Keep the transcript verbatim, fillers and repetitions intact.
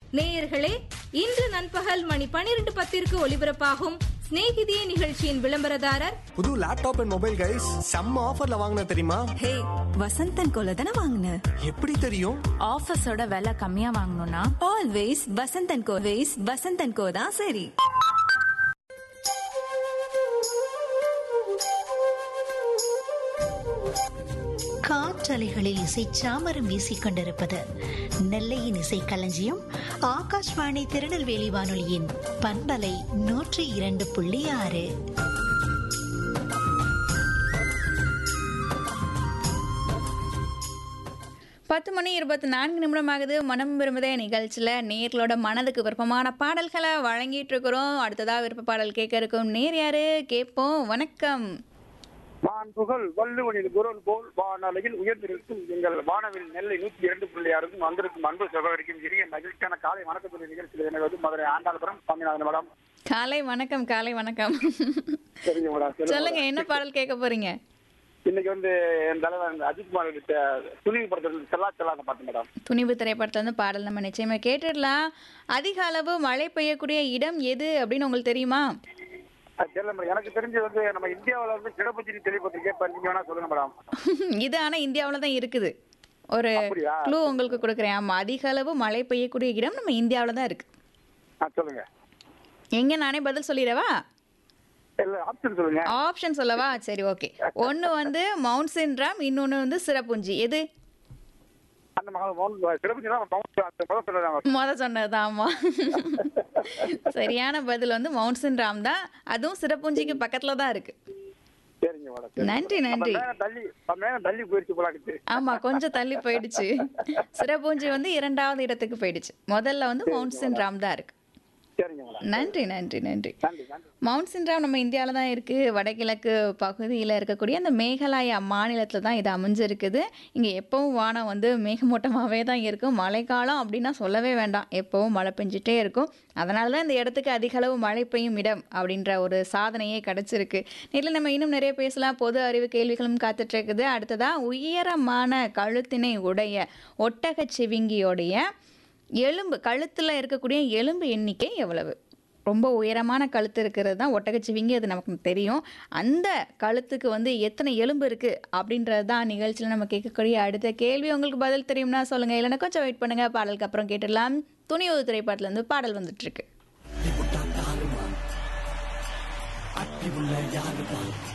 நேயர்களே, இன்று நண்பகல் மணி பனிரெண்டு பத்திற்கு ஒலிபரப்பாகும் ஸ்நேகிதியே நிகழ்ச்சியின் விளம்பரதாரர் புது லேப்டாப் அண்ட் மொபைல் கைஸ் செம்ம ஆஃபர்ல வாங்கின தெரியுமா? ஹே, வசந்தன் கோல தானே வாங்கின? எப்படி தெரியும்? ஆஃபர்ஸோட விலை கம்மியா வாங்கணும்னா ஆல்வேஸ் வசந்தன் கோ. வேஸ் வசந்தன் கோ தான் சரி. காற்றலைகளில் இசை சாமரம் வீசிக் கொண்டிருப்பது நெல்லையின் இசை களஞ்சியம் ஆகாஷ்வாணி திருநெல்வேலி வானொலியின் பண்பலை நூற்றி இரண்டு புள்ளி ஆறு. பத்து மணி இருபத்தி நான்கு நிமிடமாகுது. மனம் விரும்புதே நிகழ்ச்சியில் நேர்களோட மனதுக்கு விருப்பமான பாடல்களை வழங்கிட்டு இருக்கிறோம். அடுத்ததாக விருப்ப பாடல் கேட்க இருக்கும் நேர் யாரு கேட்போம். வணக்கம். வான்புகழ் வள்ளுவனில் குரல் போல் வானலையில் உயர்ந்திருக்கும் எங்கள் வானவில் நெல்லை நூற்றி இரண்டு புள்ளி ஆறுக்கும் வந்திருக்கும் அன்பு சகோதரிக்கும் இனிய மகிழ்ச்சியான காலை வணக்கத்துடைய நிகழ்ச்சியில் எனது மதுரை ஆண்டாளபுரம் சாமிநாதன் மேடம். காலை வணக்கம். காலை வணக்கம். சரிங்க மேடம், சொல்லுங்க, என்ன பாடல் கேட்க போறீங்க? இன்னைக்கு வந்து என் தலைவர் அஜித்குமார் துணிவு படத்தில் செல்லா செல்லாத பாட்டு மேடம். துணிவு திரைப்படத்துல வந்து பாடல் நம்ம நிச்சயமா கேட்டுடலாம். அதிக அளவு மழை பெய்யக்கூடிய இடம் எது அப்படின்னு உங்களுக்கு தெரியுமா? தெரியல மேடம், எனக்கு தெரிஞ்சு வந்து நம்ம இந்தியாவில வந்து கிடப்பச்சினி தெளிப்பத்திருக்கேன். நீங்க வேணா சொல்லுங்க மேடம். இது ஆனா இந்தியாவில தான் இருக்குது. ஒரு க்ளூ உங்களுக்கு கொடுக்குறேன். ஆமா, அதிக அளவு மழை பெய்யக்கூடிய இடம் நம்ம இந்தியாவில தான் இருக்கு. சொல்லுங்க. எங்க நானே பதில் சொல்லிடவா? ஆப்ஷன் சொல்லுங்க. ஆப்ஷன் சொல்லவா? சரி, ஓகே. ஒன்னு வந்து மவுண்ட் சின்ட்ராம், இன்னொன்னு வந்து சிறப்புஞ்சி. எது முத சொன்னதுதான்? ஆமா, சரியான பதில் வந்து மவுண்ட் சின்ட்ராம் தான். அதுவும் சிறப்புஞ்சிக்கு பக்கத்துல தான் இருக்கு. நன்றி நன்றி. ஆமா, கொஞ்சம் தள்ளி போயிடுச்சு. சிறப்புஞ்சி வந்து இரண்டாவது இடத்துக்கு போயிடுச்சு. முதல்ல வந்து மவுண்ட் சின்ட்ராம் தான் இருக்கு. நன்றி நன்றி நன்றி. மவுண்ட் சின்ட்ராம் நம்ம இந்தியாவில தான் இருக்கு. வடகிழக்கு பகுதியில் இருக்கக்கூடிய அந்த மேகாலயா மாநிலத்தில் தான் இது அமைஞ்சிருக்குது. இங்கே எப்பவும் வானம் வந்து மேகமூட்டமாகவே தான் இருக்கும். மழைக்காலம் அப்படின்னா சொல்லவே வேண்டாம், எப்பவும் மழை பெஞ்சிட்டே இருக்கும். அதனால தான் இந்த இடத்துக்கு அதிக அளவு மழை பெய்யும் இடம் அப்படின்ற ஒரு சாதனையே கிடைச்சிருக்கு. நேரில் நம்ம இன்னும் நிறைய பேசலாம். பொது அறிவு கேள்விகளும் காத்துட்டு இருக்குது. அடுத்ததா, உயரமான கழுத்தினை உடைய ஒட்டகச் சிவிங்கியோடைய எலும்பு, கழுத்தில் இருக்கக்கூடிய எலும்பு எண்ணிக்கை எவ்வளவு? ரொம்ப உயரமான கழுத்து இருக்கிறது தான் ஒட்டகச்சிவிங்கி, அது நமக்கு தெரியும். அந்த கழுத்துக்கு வந்து எத்தனை எலும்பு இருக்குது அப்படின்றது தான் நிகழ்ச்சியில் நம்ம கேட்கக்கூடிய அடுத்த கேள்வி. உங்களுக்கு பதில் தெரியும்னா சொல்லுங்கள், இல்லைன்னா கொஞ்சம் வெயிட் பண்ணுங்கள். பாடலுக்கு அப்புறம் கேட்டுடலாம். துணிவு திரைப்படத்துலேருந்து பாடல் வந்துட்டுருக்கு.